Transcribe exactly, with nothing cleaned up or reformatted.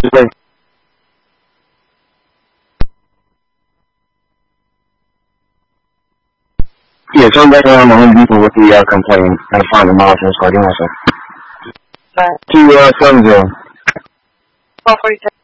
Wait. Yeah, come back around the Home Depot with the uh, complaint and find the molecules. Call you also. Right. To uh, seven zero. Four forty-seven.